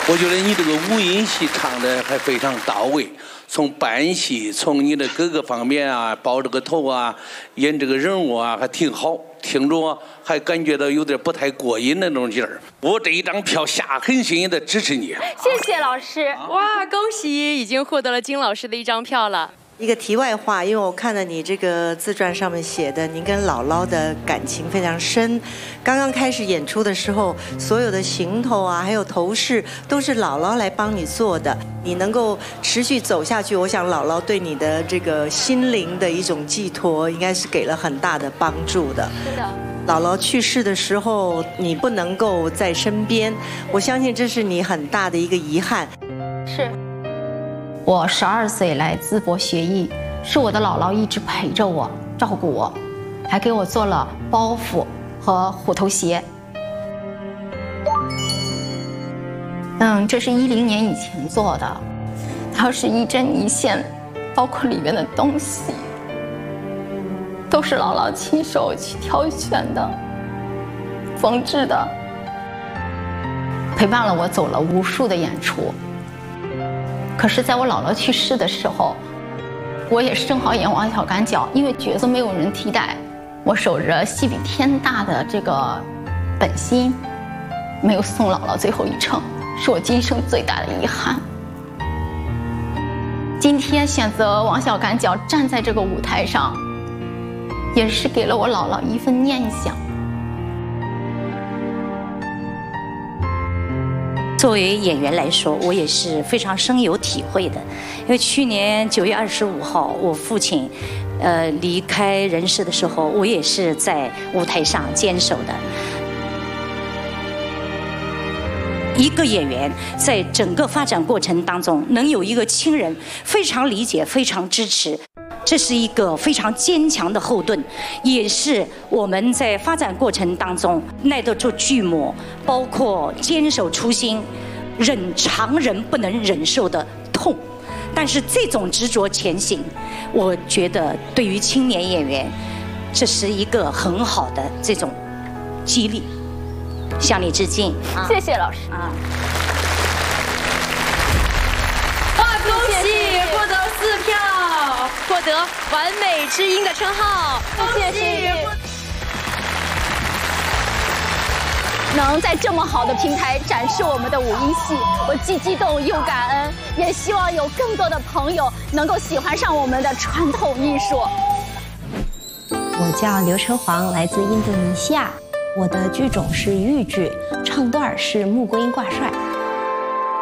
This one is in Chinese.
我觉得你这个五音戏唱的还非常到位，从扮戏，从你的各个方面啊，包这个头啊，演这个人物啊，还挺好。听着还感觉到有点不太过瘾那种劲儿。我这一张票下狠心的支持你。 谢谢老师。哇，恭喜，已经获得了金老师的1张票了。 一个题外话，因为我看了你这个自传上面写的，您跟姥姥的感情非常深。刚刚开始演出的时候，所有的行头啊，还有头饰，都是姥姥来帮你做的。你能够持续走下去，我想姥姥对你的这个心灵的一种寄托，应该是给了很大的帮助的。 是的。 姥姥去世的时候，你不能够在身边，我相信这是你很大的一个遗憾。 是。 我12岁来淄博学艺，是我的姥姥一直陪着我，照顾我，还给我做了包袱和虎头鞋。这是10年以前做的，它是一针一线，包括里面的东西，都是姥姥亲手去挑选的、缝制的，陪伴了我走了无数的演出。可是，在我姥姥去世的时候，我也是正好演王小干角，因为角色没有人替代，我守着戏比天大的这个本心，没有送姥姥最后一程，是我今生最大的遗憾。今天选择王小干角站在这个舞台上，也是给了我姥姥一份念想。 作为演员来说，我也是非常深有体会的，因为去年9月25号，我父亲，离开人世的时候，我也是在舞台上坚守的。一个演员在整个发展过程当中，能有一个亲人非常理解、非常支持，这是一个非常坚强的后盾，也是我们在发展过程当中耐得住巨磨，包括坚守初心，忍常人不能忍受的痛。但是这种执着前行，我觉得对于青年演员，这是一个很好的这种激励。向你致敬， 谢谢老师啊！哇，恭喜获得4票，获得完美知音的称号，谢谢。 能在这么好的平台展示我们的五音戏，我既激动又感恩，也希望有更多的朋友能够喜欢上我们的传统艺术。 我叫刘晨煌，来自印度尼西亚。我的剧种是豫剧，唱段是穆桂英挂帅。